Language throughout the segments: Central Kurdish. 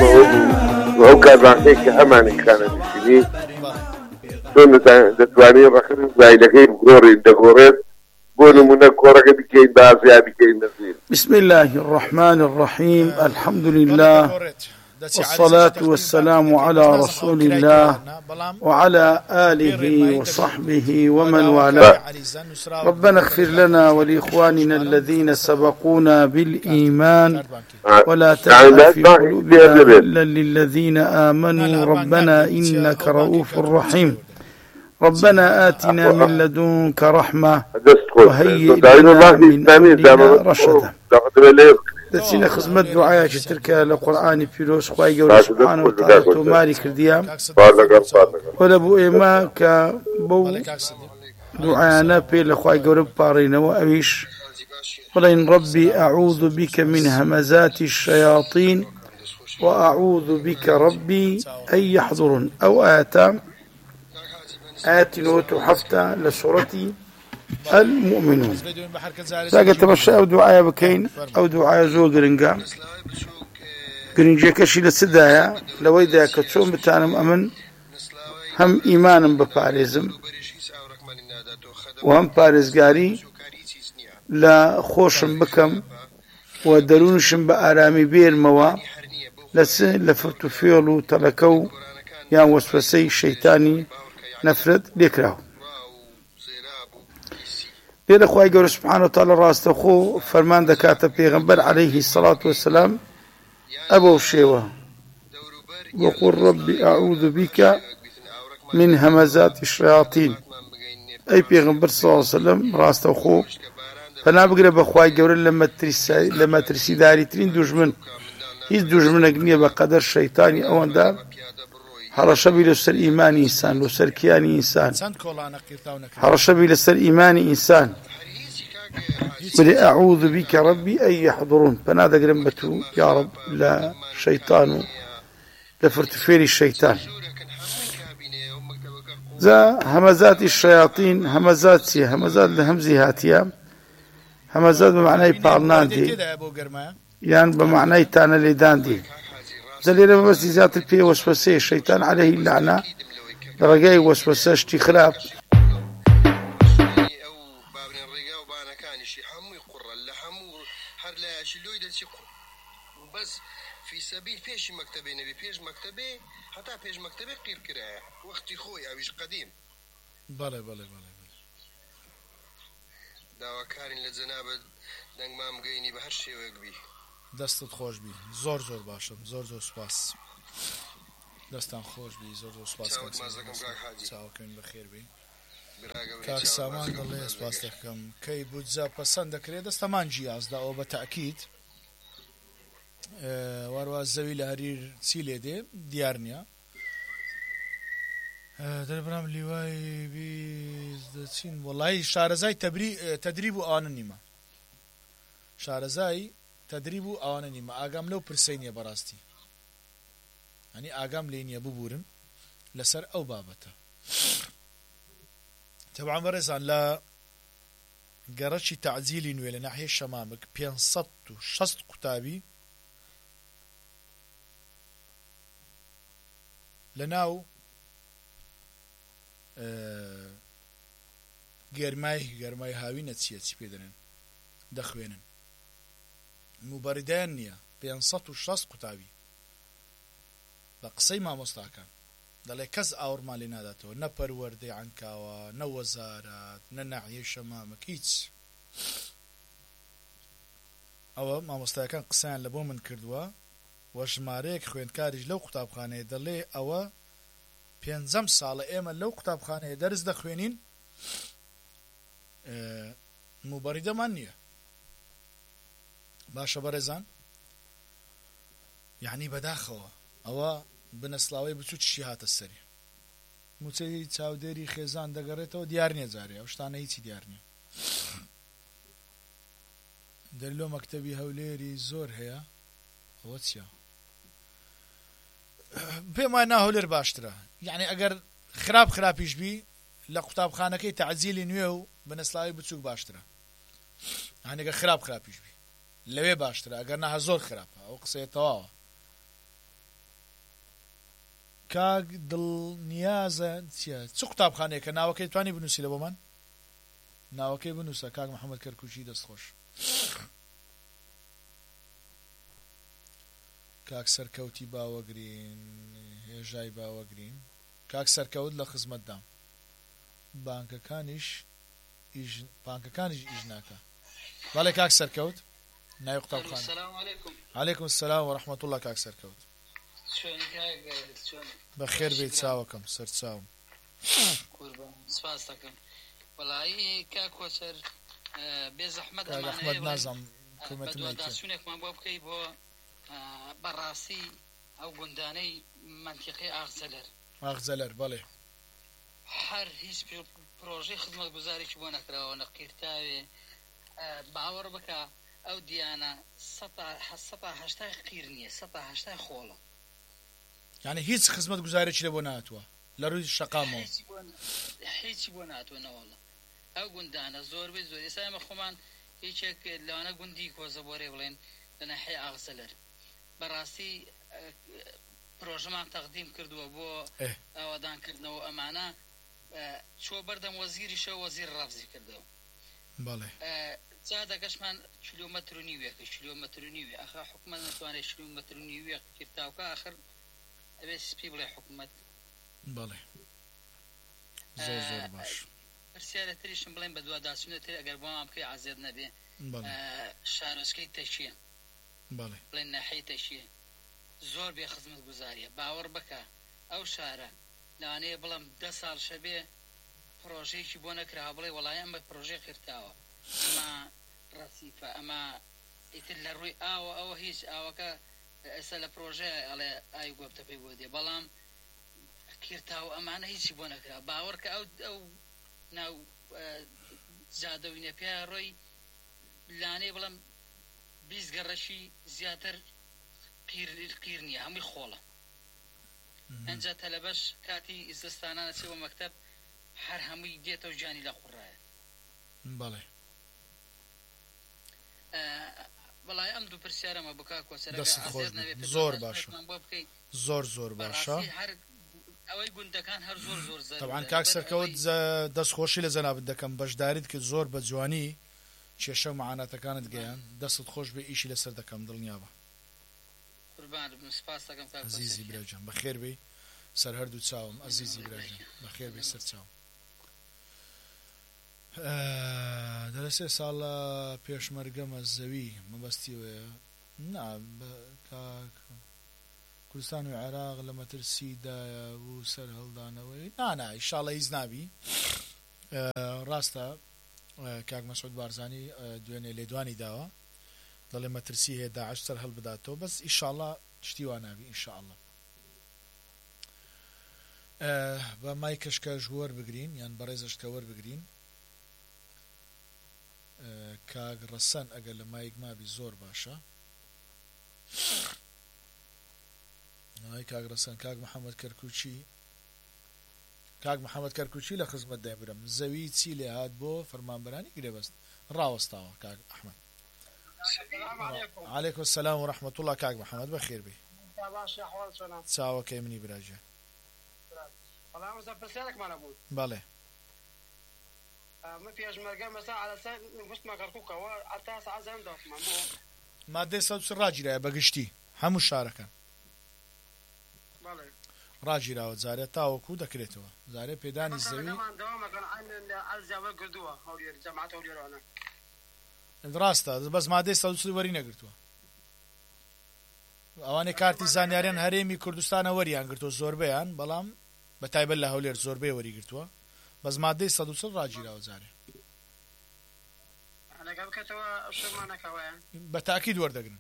دەمەوە بوو ئەو کاربانکەی کە هەمانی خانەنشینی چۆن دەتوانێت بەخر زایلەکەی بگۆڕین دەگۆڕێت بۆ نمونە کۆڕەکە بکەین بازیا بکەین نەزیر. بسم الله الرحمن الرحيم الحمد لله والصلاة والسلام على رسول الله وعلى آله وصحبه ومن والاه. ربنا اغفر لنا ولإخواننا الذين سبقونا بالإيمان ولا تجعل في قلوبنا غلا للذين آمنوا ربنا إنك رؤوف رحيم. ربنا آتنا من لدنك رحمة وهيئ لنا من أمرنا رشدا. دەچینە خزمەت دوعایەکی ترکە لە قورئانی پیرۆز خوای گەورە سوبحانەهو وتعالا تۆماری کردیە وەلە بۆ ئێمە کە بەو دوعایانە پێ لە خوای گەورە بپاڕینەوە ئەویش بڵێن ربي أعوذ بك من همزات الشياطين وأعوذ بك ربي أن يحضرون أو آيات نوت حفتة لسورة المؤمنون. ساقت تمشى أو دعاء بكين أو دعاء زور قرنجا كشي لسدايا لو إذا كتشوم بتعلم أمن هم إيمانا بباريزم وهم باريزقاري لا خوشم بكم ودرونشم بآرامي بير موا لفرتو فيولو تلكو يا وسوسي الشيطاني نفرد ليكراو لێرە خوای گەورە سوبحانەهو وتعالا ڕاستەوخۆ فەرمان دەکاتە پێغەمبەر عەلەیهی السەڵات وەسەلام ئەبەو شێوە وەقول ربی ئەعوذ بیک من هەمەزات الشەیاطین. ئەی پێغەمبەر سەڵڵەهو عەلەیهی وسەلەم ڕاستەوخۆ پەنا بگرە بە خوای گەورە لە مەترسیداریترین دوژمن. هیچ دوژمنێک نییە بەقەدەر شەیتانی ئەوەندا هەڕەشەبی لەسەر ئیمانی ئینسان لەسەر کیانی ئینسان هەڕەشەبی لەسەر ئیمانی ئینسان. بڵێ ئەعوذ بیکە رەبی ئەن یەحضڕون پەنا دەگرم بە تو یا ڕەب لە شەیتان و لە فرتوفێری شەیتان. جا هەمەزاتی شەیاطین هەمەزات چییە؟ هەمەزات لە هەمزی هاتیە. هەمەزات بە معنای پاڵنان دێ یان بە معنای تانە لێدان دێ. زلينا بس زيادة في وسوسة الشيطان عليه اللعنة رجاي وسوسة شتي خراب بس في سبيل فيش مكتبي نبي فيش مكتبي حتى فيش مكتبي قير كره وقتي خويا ويش قديم بله داوا كارين للزنابة دنگ ما مقيني بهر شيء ويقبي دەستت خۆش بی زۆر باشم زۆر سوپاس دەستان خۆش بی زۆر سوپاس چاوەکەین بەخێر بی کاک سامان دەڵێ سوپاس دەکەم کەی بودجە پەسەند دەکرێت دەستەمان جیازدا ئەو بە تەئکید واروە زەوی لە هەریر چی لێ دێ دیار نییە دەربرام لیوای دەچین وەڵای شارەزای تەدریب و ئاوانە نیمە شارەزای تدريب ئەوانە نیمە ئاگام لەو پرسەی نییە بەڕاستی ئەنی ئاگام لێ نییە ببورم لەسەر ئەو بابەتە. تەبعاً بەڕێزان لە گەڕەکی تەعجیلی نوێ لە ناحیەی شەمامک 560 قوتابی لەناو گەرمای هاوینە چیە چی پێ دەنێن دەخوێنن مبەردەیان نییە 560 قوتابی بە قسەی مامۆستاکان دەڵێ کەس ئاورمان لێ ناداتەوە نە پەروەردەی عەنکاوە نە وەزارەت نە ناحیەی شەمامک هیچ. ئەوە مامۆستایەکان قسەیان لە بۆ من کردووە و ژمارەیەک خوێندکاریش لەو قوتابخانەیە دەڵێ ئەوە 5 ساڵە ئێمە لەو قوتابخانەیە دەرس دەخوێنین مبەردەمان نییە. باشە بەڕێزان یعنی بەداخەوە ئەوە بنەسلاوی بچوو چی هاتە سەری موچەی چاودێری خێزان دەگەڕێتەوە دیار نییە جارێ ئەو شتانە هیچی دیار نییە. دەرلۆ مەکتەبی هەولێری زۆر هەیە ئەوە چییە؟ پێم وایە هەولێر باشترە یعنی ئەگەر خراپیش بی لە قوتابخانەکەی تەعجیلی نوێ و بنەسلاوی بچووک باشترە یعنی ئەگەر خراپیش بی لەوێ باشترە ئەگەر نەها زۆر خراپە ئەو قسەیە تەواوە کاک دڵنیازە چییە چ قوتابخانەیە کە ناوەکەی توانی بنووسی لە بۆمان ناوەکەی بنووسە کاک محەممەد کەرکوچی دەستخۆش کاک سەرکەوتی باوەگرین هێژای باوەگرین کاک سەرکەوت لە خزمەتدام بانکەکانیش ئیش ناکە بەڵێ کاک سەرکەوت ناوی قوتابخانە عەلەیکوم السەلام وەرەحمەتوڵڵا کاک سەرکەوت بەخێر بێت چاوەکەم سەر چاوم سپاس دەکەم وەڵایی کاک کۆچەر بێ زەحمەت ئەحمەد نازانم داسوونێکمان بۆ بکەی بۆ بەڕاستی ئەو گوندانەی منتیقی ئاغزەلەر بەڵێ هەر هیچ پرۆژەی خزمەت گوزاریی بۆ نەکراوە نەقیرتاوێ باوەڕ بکە ئەو دیانە 180 قیر نییە 180 خۆڵە یعنی هیچ خزمەت گوزارێکی لە بۆ ناتوە لە ڕووی شەقامەوە هیچی بۆ ناتوانەوەڵە ئەو گوندانە زۆربەی زۆر ئێستا ئێمە خۆمان هیچێک لەوانە گوندی کۆزەبۆرێ بڵێن لە ناحیە ئاغزەلەر بەڕاستی پرۆژەمان تەقدیم کردووە بۆ ئاوادانکردنەوە ئەمانە چۆ بەردەم وەزیریشە وەزیر ڕەفزی کردەوە بەڵێ جا دەگەشمان کیلۆمەتر و نیوێکە کیلۆمەتر و نیوێ ئەخا حکومەت نەتوانێت کیلۆمەتر و نیوێ کردتاوکە ئاخر ئەبێ سپی بڵێ حکومەت بەڵێ زۆر باش پرسیارە تریشم بڵێن بە دوواداسوونەتر ئەگەر بۆمان بکەی عازێت نەبێ شارۆچکەی تەشیە بڵێن ناحەی تەشیە زۆر بێ خزمەت گوزاریە باوەڕ بکە ئەو شارە لەوانەیە بڵم 10 ساڵ شەبێ پرۆژەیەکی بۆ نەکراوە بڵێ وەڵای ئەمە پرۆژەی خرتاوە ئەمە ڕەسیفە ئەمە ئیتر لە ڕووی ئاوە ئەوە هیچ ئاوەکە ئێستا لە پرۆژەیە ئەڵێ ئای گۆبتەپەی بۆ دێ بەڵام کردتاوە ئەمانە هیچی بۆ نەکرا باوەڕکە ئەو ناو زادەوینە پێ ڕۆی لانەی بڵم 20 گەڕەشی زیاتر قیر نییە هەمووی خۆڵە ئەنجا تەلەبەش کاتی ئیزدستانانە چێوە مەکتەب هەر هەمووی دێتەوە جانی لە قوڕایە بەڵێ بەڵای ئەم دوو پرسیارەمە بکا کۆسەر زۆر باشە زۆر باشە ئەوەی گوندەکان هەر زۆر طبعاً کاک سەرکەوت دەستخۆشی لە جەنابەت دەکەم بەشداریت کرد زۆر بە جوانی کێشە و مەعاناتەکانت گەیان دەستت خۆش بێ ئیشی لەسەر دەکەم دڵنیا بە عزیزی براجان بەخێر بێ سەر هەردوو چاوم عزیزی براجان بەخێر بێ سەر چاوم دەلە 3 ساڵە پێشمەرگەمە زەوی مەبەستیوەیە کوردستان و عێراق لە مەترسیدایە بوو سەر هەڵدانەوەی ئیشاڵە هیچ نابی ڕاستە کاک مەسعود بارزانی دوێنێ لێدوانی داوە دەڵێ مەترسی هەیە داعش سەر هەڵبداتەوە بەس ئیشاڵە شتی وا نابی ئیشاڵە بە مای کەشکەش وەربگرین یان بەڕێزەشکە وەربگرین کاک ڕەسەن ئەگەر لە مایک مابی زۆر باشە کاک ڕەسەن کاک محەممەد کەرکوچی لە خزمەت دەبرم زەوی چی لێ هات بۆ فەرمانبەرانی گرێبەست ڕاوەستاوە کاک ئەحمەد عەلەیکوم السەلام وەرەحمەتوڵڵا کاک محەممەد بەخێر بێ چاوەکەی منی براجە بەڵێ مادەی 100 ڕاگیرایە بەگشتی هەموو شارەکان ڕاگیراوە جارێت تاوەکو دەکرێتەوە جارێ پێدانی زەوی ڕاستە بەس مادەی 100 وەری نەگرتووە ئەوانەی کارتی زانیاریان هەرێمی کوردستانە وەریان گرتووە زۆربەیان بەڵام بە تایبەت لە هەولێر زۆربەی وەریگرتووە بەس مادەی 100 ڕاگیراوە جارێ بە تاکید وەردەگرن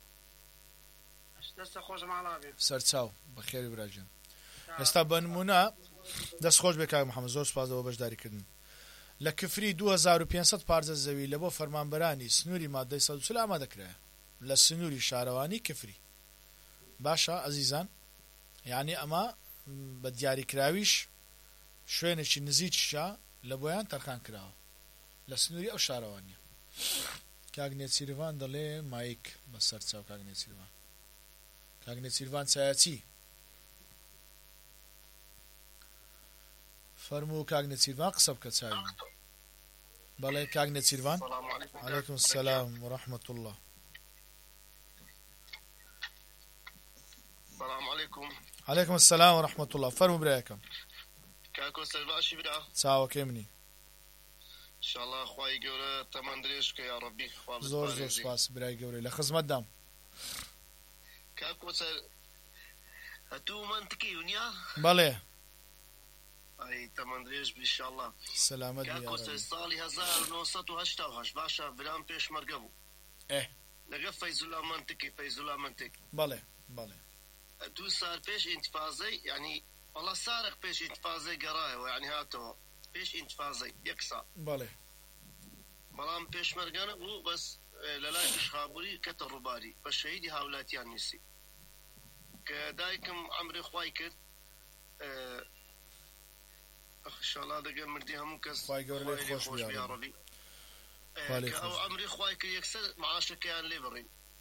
سەرچاو بەخێری براژن ئێستا بە نمونە دەستخۆش بێ کاک محەممەد زۆر سوپاسەوە بەشداریکردن لە کفری 2500 پارچە زەوی لە بۆ فەرمانبەرانی سنووری مادەی 100 ئامادەکرایە لە سنووری شارەوانی کفری باشە ئەزیزان یعنی ئەمە بە دیاریکراویش شوێنێکی نزیکشە لە بۆیان تەرخان کراوە لە سنووری ئەو شارەوانیە کاک نێچیروان دەڵێ مایک بە سەر چاو کاک نێچیروان چایەچی فەرموو کاک نەچیروان قسە بکە چاوی بەڵێ کاک نەچیروان عەلەیکم السلام وەرەحمەت الله السلام عليكم. عليكم السلام ورحمة الله. فرموا برايكم. كاكو سلباشي برا. ساوا كيمني. إن شاء الله أخوي جورا تمن دريشك يا ربي. زور سباس براي جوري لخدمة دام. كاكو سل. هتو منطقي ونيا. بله. أي تمن دريش إن شاء الله. سلامة يا ربي. كاكو سل صالي 1988 باشا برام بيش مرقبو. لقى فيزولا منطقي. بله. دو صار بيش انتفاضي يعني والله سارق بيش انتفاضي قرايه يعني هاتو بيش انتفاضي يكسر بله مرام بيش مرقانه هو بس للاي بيش خابوري كتر رباري بس شهيدي هاولاتيان نسي كدايكم عمري خوايكر ان شاء الله دقا مردي همو كس خواي خوش يا ربي او عمري خوايكر يكسر معاشك كيان ليبرين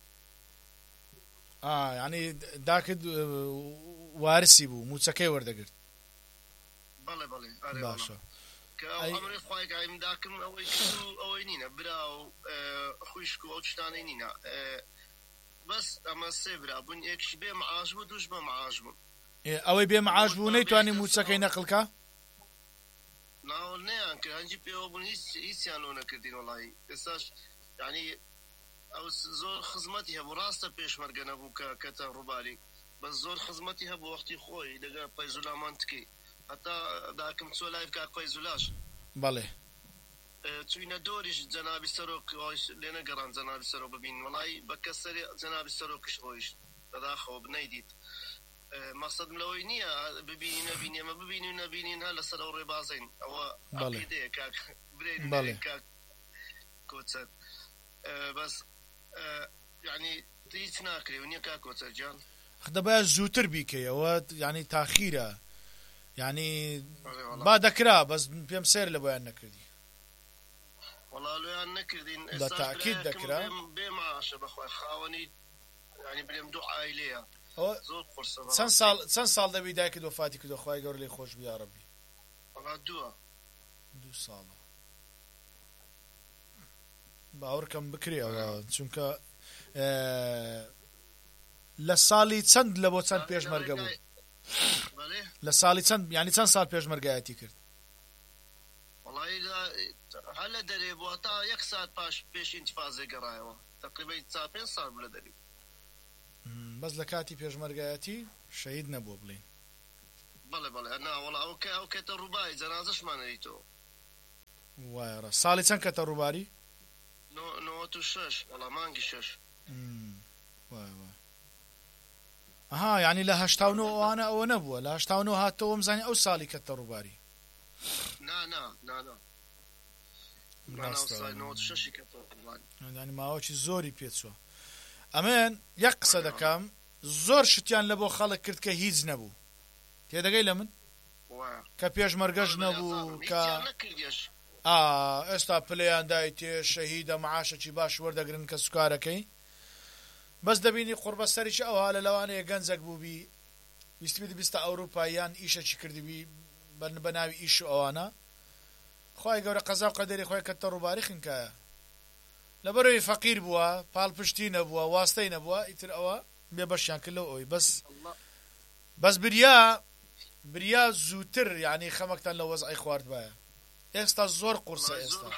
يعني داكد وارثي بو موسكي وردقرت بله باشا عمري خوايك عيم داكم اوينينا براو خويشكو او تشتانينينا بس اما سيبرا بن يكش بي معاش ودوش بمعاش بون اوي بي معاش بو نيتواني موسكي نقلكا لا نه انك هنجي بي بون يسيانونا كردين والله اساش يعني او زور خدمتي هبو راسته پیش مرگنه بو کتا روبالي بس زور خدمتي هبو وقتي خوي دغه فيزولا منطقي حتى داكم تو لايف كا فيزولاش بله توينا دوريش جناب سروك لنا قران جناب سروك ببين والله بكسر جناب سروك شويش تداخل بنيديت مقصد ملوينيه ببين ما ببين هلا سرو ربازين او عقيده كاك برين كاك كوتسات بس يعني تيتناكري ونيا كاكو ترجان خدبا زوتر بيكي او يعني تاخيره يعني بعد كرا بس بيم سير لبيان نكردي والله لو ان نكردين ده تاكيد ذكرى بما شبخ خاوني يعني بلم دعاء اليها زور فرصه سن سال ده بدايه وفاتي كده خويا قول لي خوش يا ربي والله دو سال باوركم بكري او چونکە لە ساڵی چەند لە بۆ چەند پێش مەرگە بوو لە ساڵی چەند یعنی چەند ساڵ پێش مەرگایەتی کرد والله هەلە دەرێ بووە تا 1 ساعت پاش پێش ئینتیفاضێ گەڕایەوە تقریبا 5 ساڵ بوو لە دەری بەس لە کاتی پێش مەرگایەتی شەهید نەبووە بڵێن بەڵێ ئەنا وەڵا ئەو کەتە ڕووباری جەنازەشمان هەیتەوە وایە ڕاست ساڵی چەند کەتە ڕووباری 96 والله مانگی 6 وای ئەها یعنی لە 89 ئەوانە ئەوە نەبووە لە 89 هاتەوە مزانی ئەو ساڵی کەتە ڕووباری ینی ماوەکی زۆری پێچووە ئەمێن یەک قسە دەکەم زۆر شتیان لە بۆ خەڵک کرد کە هیچ نەبوو تێدەگەی لە من کە پێش مەرگەش نەبوو کە ئێستا پلەیان دایتێ شەهیدە معاشەکی باش وەردەگرن کە سوکارەکەی بەس دەبینی قوربە سەریش ئەوها لە لەوانەیە گەنجێک بووبی بیستە ئەوروپاییان ئیشەکی کردبی بە ناوی ئیش و ئەوانە خۆی گەورە قەزا و قەدەری خۆی کەتە ڕووباری خنکایە لەبەرەوەی فەقیر بووە پاڵپشتی نەبووە واستەی نەبووە ئیتر ئەوە بێ بەشیان کرد لەو ئەوی بەس بریا زووتر یعنی خەمەکتان لە وەزعی خوارد بایە ئێستا زۆر قورسە ئێستا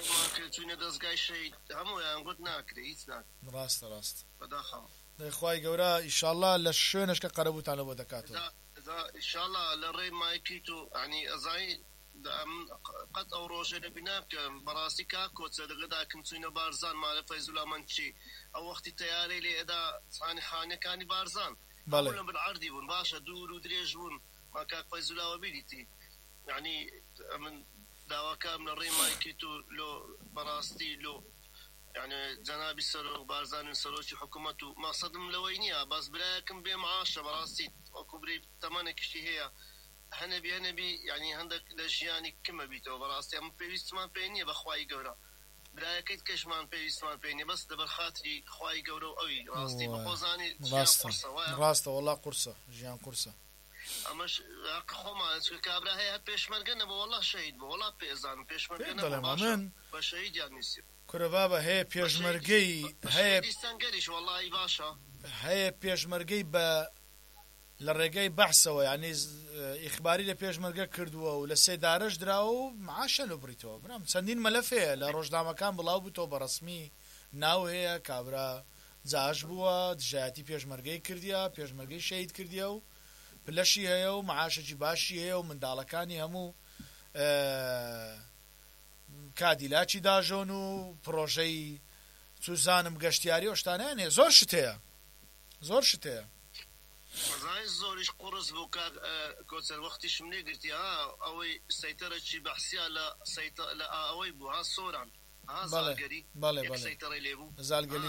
ڕاستە دەیخوای گەورە ئیشاڵڵا لە شوێنشکە قەرەبووتان لەبۆ دەکاتەوە ئیشاڵڵا لە ڕێی مایکیت و عنی ئەزایی قەت ئەو ڕۆژە لەبینا بکەم بەڕاستی کاکۆچە دەگەداکەم چوینە بارزان مالە فەیزولا منچی ئەو وەختی تەیارەی لێ ئەدا خانەکانی بارزان لە بالعەردی بوون باشە دوور و درێژ بوون ما کاک فەیزولاوە بیریتی یعنی من داواکەم لە ڕێی مایکیت و لۆ بەڕاستی لۆ يعني جنابي سرو بارزان سروشي حكومته ما صدم لوينيا بس بلاكم بمعاشه براسي وكبري ثمانك شي هي هنبي يعني عندك لجياني كما بيتو براسي ام بيست ما بيني بخواي غورا بلاكيت كشمان بيست ما بيني بس دبر خاطري خواي غورا قوي راسي بخوزاني راسته والله قرصه جيان قرصه ئەمەش خۆمان کابرا هەیە پێشمەرگە نەبوو وەڵا شەهید بوو وەڵا پێزانم پێشمەرگە نەبوو من بە شەهیدیان نیسی کورە بابە هەیە پێشمەرگەی هەیە دیستانگەریش وەڵی باشە هەیە پێشمەرگەی بە لە ڕێگەی بەحسەوە یعنی ئیخباری لە پێشمەرگە کردووە و لە سێدارەش دراوە و معاشە لە بریتەوە برام چەندین مەلەفەیە لە ڕۆژنامەکان بڵاو بووتەوە بە ڕسمی ناو هەیە کابرا جاش بووە دژایەتی پێشمەرگەی کردیە پێشمەرگەی شەهید کردیە و پلەشی هەیە و معاشێکی باشی هەیە و منداڵەکانی هەموو کادیلاکی داژۆن و پرۆژەی چوزانم گەشتیاری ئۆشتانیان هەیە زۆر شتەیە زۆر شتەیە زۆریش قڕز بوو کۆچەر وەختیشم لێگرتی ئەوەی سەیتەرەکی بەحسیا لە ئەوەی بوو ها سۆران زالگەری سەیتەڕی لێبوو زالگەلی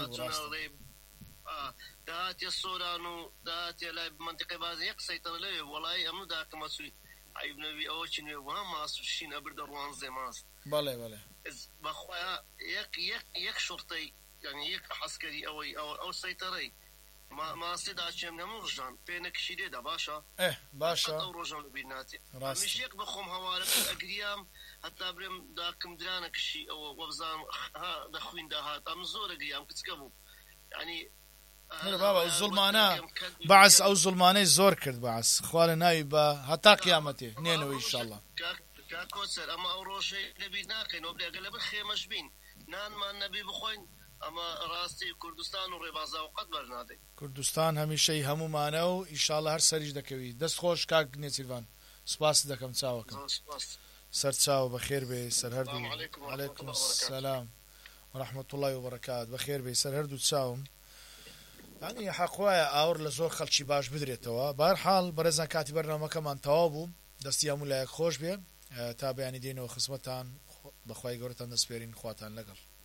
داهاتیە سۆران و داهاتیە لای منتیقی بازی یەک سەیتەڕ لەوێ وەڵی هەموو داکەمەسووی عیبنەوی ئەوەکی نوێ وها ماسوشین ئەبردە ڕوانزێ ماست بەڵێ بەڵێ بەخۆیان یەک شورتەی یعنی یەک حەسکەری ئەو سەیتەڕەی ماسی داچێم هەموو ڕژان پێ نەکشی لێدا باشە باشە ئەو ڕۆژان لەبیر ناچێت ڕاستیش یەک بەخۆم هەوارەکە ئەگریام هەتا برێم داکەم درانە کشی ئەوە وەبزانم دەخوین داهات ئەم زۆر ئەگریام کچکە بوو یعنی بابا ئەو زوڵمانە بەعس ئەو زوڵمانەی زۆر کرد بەعس خوا لە ناوی بە هەتا قیامەتێ نێنەوە ئینشاءڵڵا کۆچەر ئەمە ئەو ڕۆژەی لەبیر ناکەینەوە بێگە لەبەر خێمەش بین نانمان نەبی بخۆین ئەمە ڕاستی کوردستان و ڕێبازا و قەت بەرنادەین کوردستان هەمیشەی هەمومانە و ئینشاءڵڵا هەر سەریش دەکەوی دەست خۆش کاک نێچیروان سوپاس دەکەم چاوەکەم سەر چاو بەخێر بێ سەر هەردوو عەلەیکوم سەلام ورحمەت الله وبەرەکات بەخێر بێ سەر هەردوو چاوم یعنی حەقوایە ئاور لە زۆر خەڵکی باش بدرێتەوە بەهەرحاڵ بەڕێزان کاتی بەرنامەکەمان تەواو بوو دەستی هەموو لایەک خۆش بێ تا بەیانی دێنەوە خزمەتان بەخوای گەورەتان دەسپێرین خواتان لەگەڵ